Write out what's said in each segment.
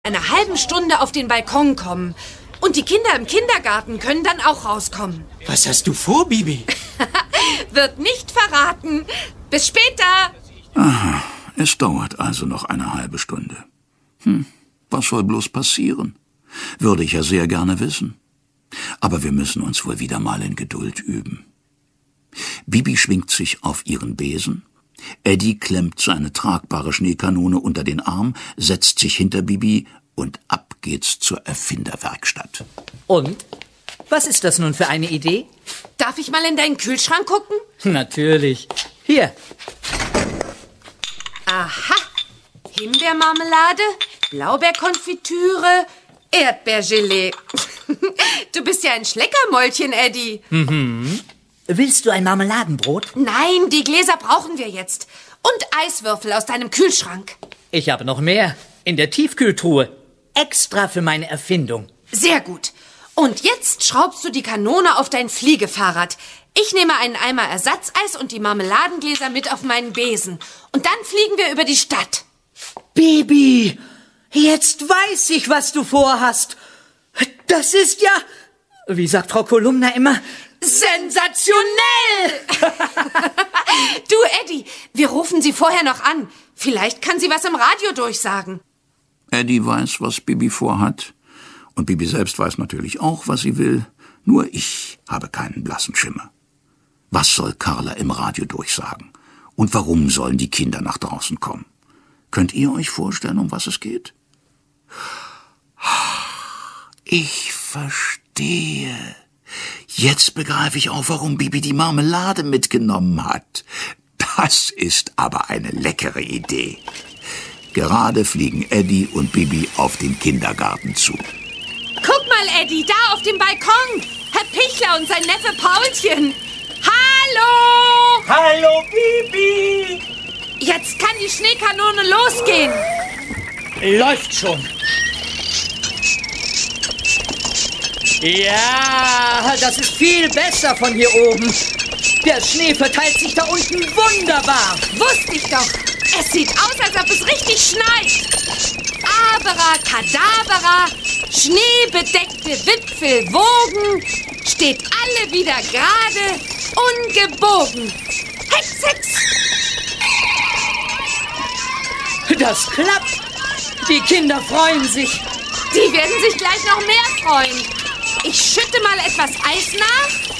einer halben Stunde auf den Balkon kommen. Und die Kinder im Kindergarten können dann auch rauskommen. Was hast du vor, Bibi? Wird nicht verraten. Bis später. Aha, es dauert also noch eine halbe Stunde. Was soll bloß passieren? Würde ich ja sehr gerne wissen. Aber wir müssen uns wohl wieder mal in Geduld üben. Bibi schwingt sich auf ihren Besen. Eddie klemmt seine tragbare Schneekanone unter den Arm, setzt sich hinter Bibi und ab geht's zur Erfinderwerkstatt. Und? Was ist das nun für eine Idee? Darf ich mal in deinen Kühlschrank gucken? Natürlich. Hier. Aha. Himbeermarmelade, Blaubeerkonfitüre, Erdbeergelee. Du bist ja ein Schleckermäulchen, Eddie. Willst du ein Marmeladenbrot? Nein, die Gläser brauchen wir jetzt. Und Eiswürfel aus deinem Kühlschrank. Ich habe noch mehr. In der Tiefkühltruhe. Extra für meine Erfindung. Sehr gut. Und jetzt schraubst du die Kanone auf dein Fliegefahrrad. Ich nehme einen Eimer Ersatzeis und die Marmeladengläser mit auf meinen Besen. Und dann fliegen wir über die Stadt. Bibi, jetzt weiß ich, was du vorhast. Das ist ja, wie sagt Frau Kolumna immer, sensationell! Du, Eddie, wir rufen sie vorher noch an. Vielleicht kann sie was im Radio durchsagen. Eddie weiß, was Bibi vorhat. Und Bibi selbst weiß natürlich auch, was sie will. Nur ich habe keinen blassen Schimmer. Was soll Carla im Radio durchsagen? Und warum sollen die Kinder nach draußen kommen? Könnt ihr euch vorstellen, um was es geht? Ich verstehe. Jetzt begreife ich auch, warum Bibi die Marmelade mitgenommen hat. Das ist aber eine leckere Idee. Gerade fliegen Eddie und Bibi auf den Kindergarten zu. Guck mal, Eddie, da auf dem Balkon. Herr Pichler und sein Neffe Paulchen. Hallo! Hallo, Bibi! Jetzt kann die Schneekanone losgehen. Läuft schon. Ja, das ist viel besser von hier oben. Der Schnee verteilt sich da unten wunderbar. Wusste ich doch. Es sieht aus, als ob es richtig schneit. Abracadabra, schneebedeckte Wipfel wogen, steht alle wieder gerade, ungebogen. Hex, hex! Das klappt. Die Kinder freuen sich. Die werden sich gleich noch mehr freuen. Ich schütte mal etwas Eis nach.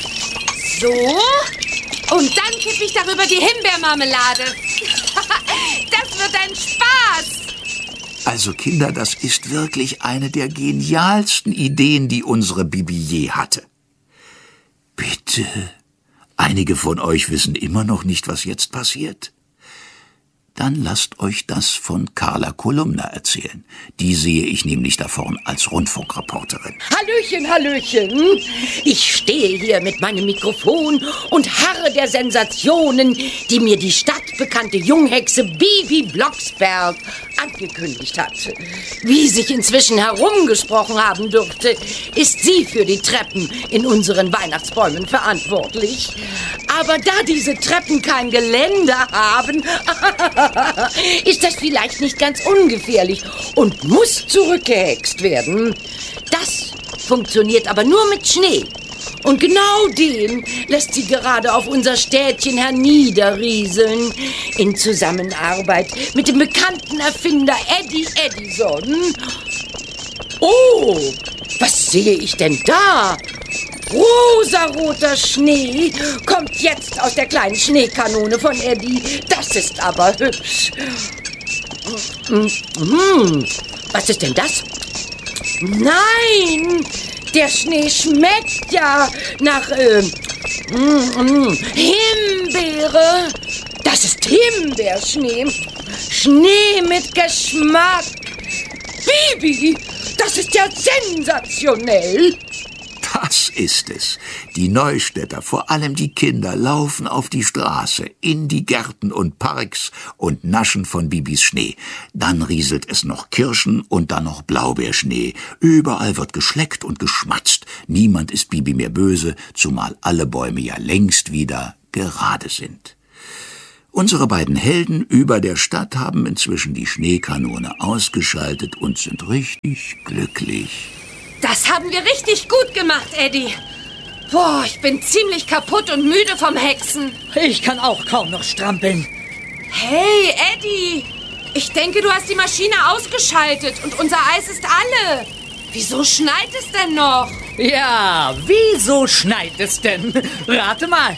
So. Und dann kippe ich darüber die Himbeermarmelade. Das wird ein Spaß. Also Kinder, das ist wirklich eine der genialsten Ideen, die unsere Bibi je hatte. Bitte, einige von euch wissen immer noch nicht, was jetzt passiert. Dann lasst euch das von Carla Kolumna erzählen. Die sehe ich nämlich da vorn als Rundfunkreporterin. Hallöchen, Hallöchen. Ich stehe hier mit meinem Mikrofon und harre der Sensationen, die mir die stadtbekannte Junghexe Bibi Blocksberg angekündigt hat. Wie sich inzwischen herumgesprochen haben dürfte, ist sie für die Treppen in unseren Weihnachtsbäumen verantwortlich. Aber da diese Treppen kein Geländer haben, ist das vielleicht nicht ganz ungefährlich und muss zurückgehext werden. Das funktioniert aber nur mit Schnee. Und genau den lässt sie gerade auf unser Städtchen herniederrieseln. In Zusammenarbeit mit dem bekannten Erfinder Eddie Edison. Oh, was sehe ich denn da? Rosaroter Schnee kommt jetzt aus der kleinen Schneekanone von Eddie. Das ist aber hübsch. Was ist denn das? Nein, der Schnee schmeckt ja nach Himbeere. Das ist Himbeerschnee. Schnee mit Geschmack. Bibi, das ist ja sensationell. Das ist es. Die Neustädter, vor allem die Kinder, laufen auf die Straße, in die Gärten und Parks und naschen von Bibis Schnee. Dann rieselt es noch Kirschen und dann noch Blaubeerschnee. Überall wird geschleckt und geschmatzt. Niemand ist Bibi mehr böse, zumal alle Bäume ja längst wieder gerade sind. Unsere beiden Helden über der Stadt haben inzwischen die Schneekanone ausgeschaltet und sind richtig glücklich. Das haben wir richtig gut gemacht, Eddie. Boah, ich bin ziemlich kaputt und müde vom Hexen. Ich kann auch kaum noch strampeln. Hey, Eddie. Ich denke, du hast die Maschine ausgeschaltet und unser Eis ist alle. Wieso schneit es denn noch? Ja, wieso schneit es denn? Rate mal.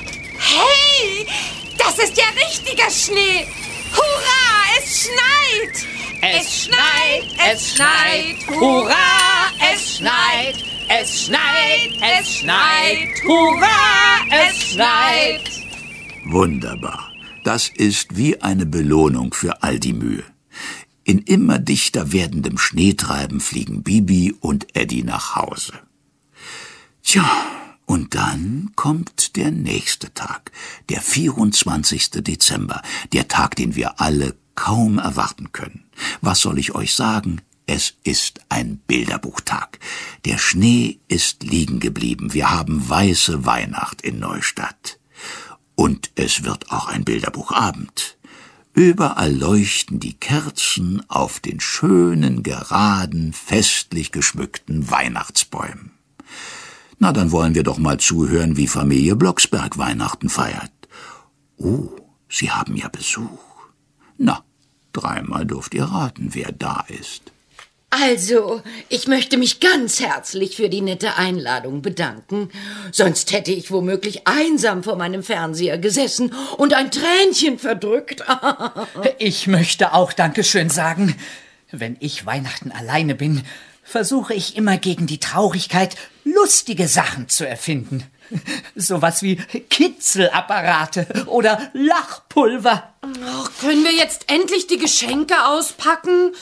Hey, das ist ja richtiger Schnee. Hurra, es schneit. Es schneit, es schneit. Hurra, es schneit. Es schneit, es schneit. Hurra, es schneit. Wunderbar. Das ist wie eine Belohnung für all die Mühe. In immer dichter werdendem Schneetreiben fliegen Bibi und Eddie nach Hause. Tja, und dann kommt der nächste Tag, der 24. Dezember, der Tag, den wir alle kaum erwarten können. Was soll ich euch sagen? Es ist ein Bilderbuchtag. Der Schnee ist liegen geblieben. Wir haben weiße Weihnacht in Neustadt. Und es wird auch ein Bilderbuchabend. Überall leuchten die Kerzen auf den schönen, geraden, festlich geschmückten Weihnachtsbäumen. Na, dann wollen wir doch mal zuhören, wie Familie Blocksberg Weihnachten feiert. Oh, Sie haben ja Besuch. Na, dreimal dürft ihr raten, wer da ist. Also, ich möchte mich ganz herzlich für die nette Einladung bedanken. Sonst hätte ich womöglich einsam vor meinem Fernseher gesessen und ein Tränchen verdrückt. Ich möchte auch Dankeschön sagen. Wenn ich Weihnachten alleine bin, versuche ich immer gegen die Traurigkeit lustige Sachen zu erfinden. Sowas wie Kitzelapparate oder Lachpulver. Oh, können wir jetzt endlich die Geschenke auspacken?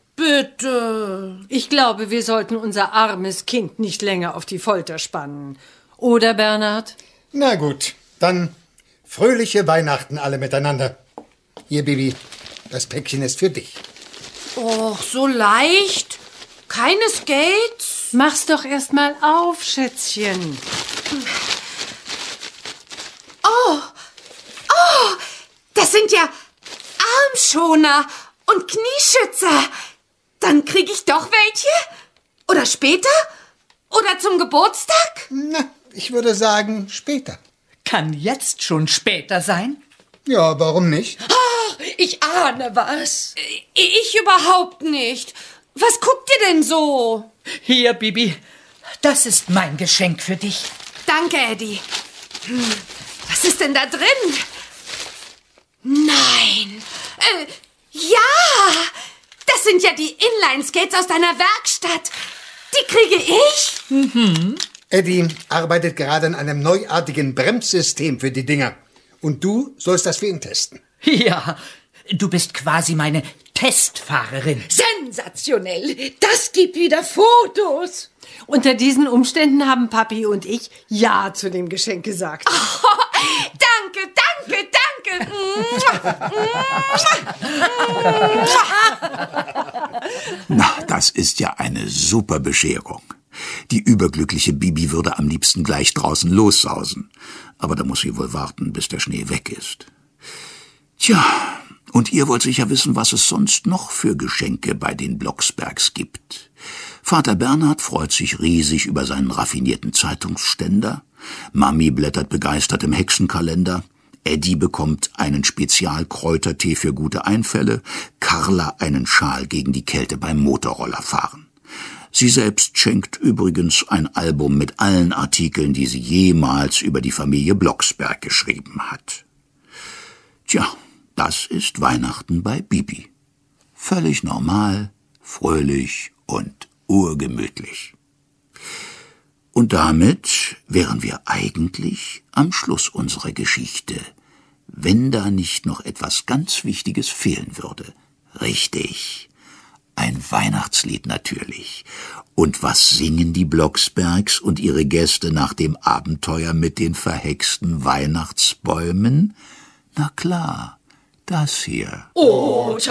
Bitte. Ich glaube, wir sollten unser armes Kind nicht länger auf die Folter spannen. Oder, Bernhard? Na gut, dann fröhliche Weihnachten alle miteinander. Hier, Bibi, das Päckchen ist für dich. Och, so leicht. Keine Skates? Mach's doch erst mal auf, Schätzchen. Oh, das sind ja Armschoner und Knieschützer. Dann krieg ich doch welche? Oder später? Oder zum Geburtstag? Na, ich würde sagen, später. Kann jetzt schon später sein? Ja, warum nicht? Ach, ich ahne was. Ich überhaupt nicht. Was guckt ihr denn so? Hier, Bibi, das ist mein Geschenk für dich. Danke, Eddie. Was ist denn da drin? Nein. Ja! Das sind ja die Inline-Skates aus deiner Werkstatt. Die kriege ich? Mhm. Eddie arbeitet gerade an einem neuartigen Bremssystem für die Dinger. Und du sollst das für ihn testen. Ja, du bist quasi meine Testfahrerin. Sensationell. Das gibt wieder Fotos. Unter diesen Umständen haben Papi und ich Ja zu dem Geschenk gesagt. Oh, danke, danke, danke. Na, das ist ja eine super Bescherung. Die überglückliche Bibi würde am liebsten gleich draußen lossausen. Aber da muss sie wohl warten, bis der Schnee weg ist. Tja, und ihr wollt sicher wissen, was es sonst noch für Geschenke bei den Blocksbergs gibt. Vater Bernhard freut sich riesig über seinen raffinierten Zeitungsständer. Mami blättert begeistert im Hexenkalender. Eddie bekommt einen Spezialkräutertee für gute Einfälle. Carla einen Schal gegen die Kälte beim Motorrollerfahren. Sie selbst schenkt übrigens ein Album mit allen Artikeln, die sie jemals über die Familie Blocksberg geschrieben hat. Tja, das ist Weihnachten bei Bibi. Völlig normal, fröhlich und urgemütlich. Und damit wären wir eigentlich am Schluss unserer Geschichte, wenn da nicht noch etwas ganz Wichtiges fehlen würde. Richtig, ein Weihnachtslied natürlich. Und was singen die Blocksbergs und ihre Gäste nach dem Abenteuer mit den verhexten Weihnachtsbäumen? Na klar, das hier. Oh,